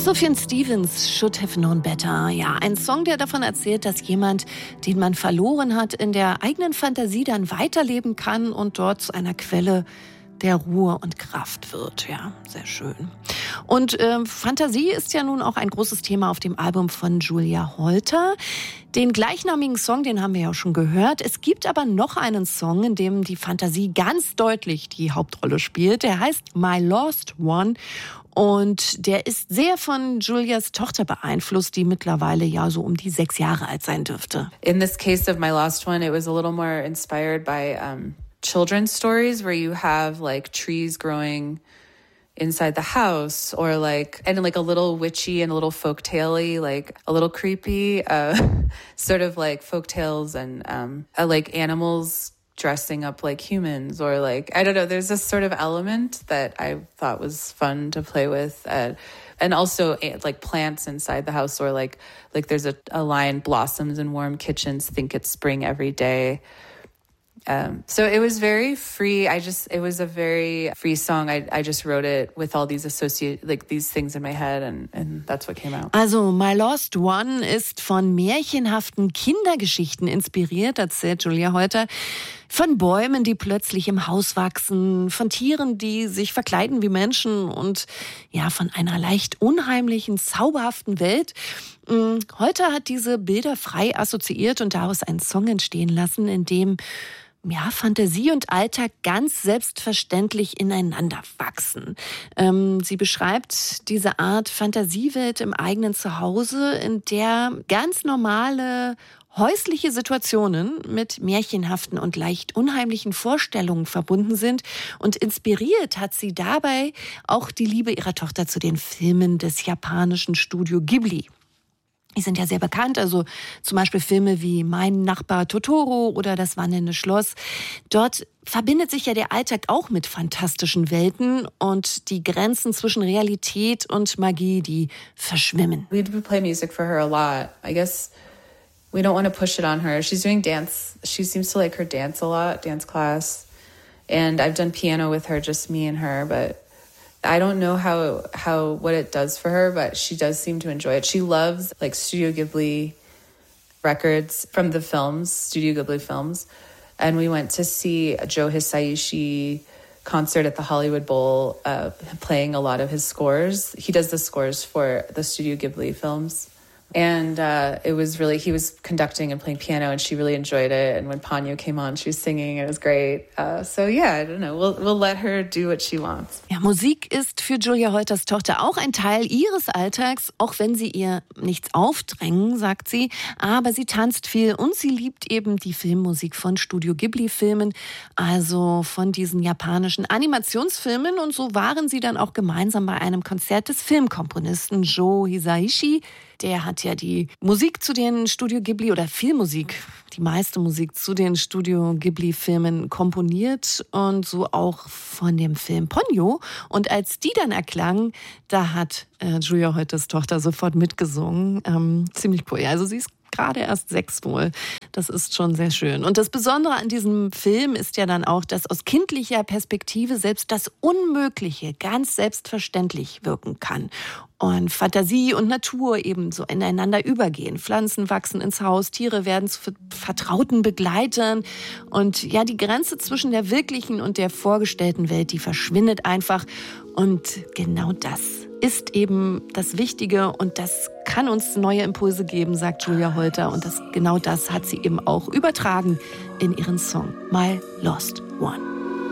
Sufjan Stevens, Should Have Known Better. Ja, ein Song, der davon erzählt, dass jemand, den man verloren hat, in der eigenen Fantasie dann weiterleben kann und dort zu einer Quelle der Ruhe und Kraft wird. Ja, sehr schön. Und Fantasie ist ja nun auch ein großes Thema auf dem Album von Julia Holter. Den gleichnamigen Song, den haben wir ja schon gehört. Es gibt aber noch einen Song, in dem die Fantasie ganz deutlich die Hauptrolle spielt. Der heißt My Lost One. Und der ist sehr von Julias Tochter beeinflusst, die mittlerweile ja so um die 6 Jahre alt sein dürfte. In this case of My Lost One, it was a little more inspired by children's stories where you have like trees growing inside the house or like a little witchy and a little folktale-y, like a little creepy, sort of like folktales and like animals dressing up like humans or like, I don't know, there's this sort of element that I thought was fun to play with. And also like plants inside the house or like there's a line, blossoms in warm kitchens, think it's spring every day. So it was very free. It was a very free song. I just wrote it with all these these things in my head and that's what came out. Also My Lost One ist von märchenhaften Kindergeschichten inspiriert, erzählt Julia Holter. Von Bäumen, die plötzlich im Haus wachsen, von Tieren, die sich verkleiden wie Menschen und ja, von einer leicht unheimlichen, zauberhaften Welt. Holter hat diese Bilder frei assoziiert und daraus einen Song entstehen lassen, in dem ja, Fantasie und Alltag ganz selbstverständlich ineinander wachsen. Sie beschreibt diese Art Fantasiewelt im eigenen Zuhause, in der ganz normale häusliche Situationen mit märchenhaften und leicht unheimlichen Vorstellungen verbunden sind. Und inspiriert hat sie dabei auch die Liebe ihrer Tochter zu den Filmen des japanischen Studio Ghibli. Die sind ja sehr bekannt, also zum Beispiel Filme wie Mein Nachbar Totoro oder Das wandelnde Schloss. Dort verbindet sich ja der Alltag auch mit fantastischen Welten und die Grenzen zwischen Realität und Magie, die verschwimmen. We play music for her a lot. I guess we don't want to push it on her. She's doing dance. She seems to like her dance a lot, dance class. And I've done piano with her, just me and her, but I don't know what it does for her, but she does seem to enjoy it. She loves like Studio Ghibli records from the films, Studio Ghibli films. And we went to see a Joe Hisaishi concert at the Hollywood Bowl, playing a lot of his scores. He does the scores for the Studio Ghibli films. And it was really, he was conducting and playing piano and she really enjoyed it. And when Ponyo came on, she was singing. It was great. So yeah, I don't know. We'll let her do what she wants. Ja, Musik ist für Julia Holters Tochter auch ein Teil ihres Alltags, auch wenn sie ihr nichts aufdrängen, sagt sie. Aber sie tanzt viel und sie liebt eben die Filmmusik von Studio Ghibli-Filmen, also von diesen japanischen Animationsfilmen. Und so waren sie dann auch gemeinsam bei einem Konzert des Filmkomponisten Joe Hisaishi. Der hat ja die Musik zu den Studio Ghibli oder Filmmusik, die meiste Musik zu den Studio Ghibli-Filmen komponiert und so auch von dem Film Ponyo. Und als die dann erklang, da hat Julia Holters Tochter sofort mitgesungen. Ziemlich cool. Also sie ist gerade erst 6 wohl. Das ist schon sehr schön. Und das Besondere an diesem Film ist ja dann auch, dass aus kindlicher Perspektive selbst das Unmögliche ganz selbstverständlich wirken kann. Und Fantasie und Natur eben so ineinander übergehen. Pflanzen wachsen ins Haus, Tiere werden zu vertrauten Begleitern. Und ja, die Grenze zwischen der wirklichen und der vorgestellten Welt, die verschwindet einfach. Und genau das ist eben das Wichtige und das kann uns neue Impulse geben, sagt Julia Holter. Und genau das hat sie eben auch übertragen in ihren Song My Lost One.